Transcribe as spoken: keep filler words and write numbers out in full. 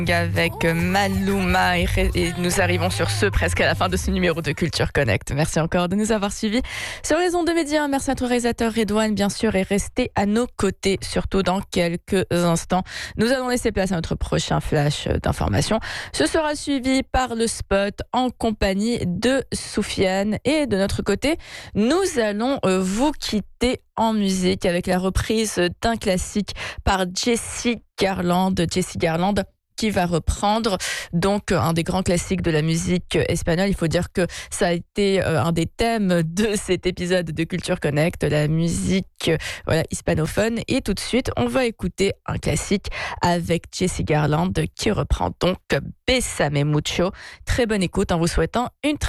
Avec Maluma et, et nous arrivons sur ce presque à la fin de ce numéro de Culture Connect. Merci encore de nous avoir suivis sur les ondes de médias. Merci à ton réalisateur Redouane, bien sûr, et restez à nos côtés, surtout dans quelques instants. Nous allons laisser place à notre prochain flash d'information. Ce sera suivi par le spot en compagnie de Soufiane. Et de notre côté, nous allons vous quitter en musique avec la reprise d'un classique par Jessie Garland. Jessie Garland qui va reprendre donc un des grands classiques de la musique espagnole. Il faut dire que ça a été un des thèmes de cet épisode de Culture Connect, la musique voilà, hispanophone. Et tout de suite, on va écouter un classique avec Jessie Garland qui reprend donc Bésame Mucho. Très bonne écoute en vous souhaitant une très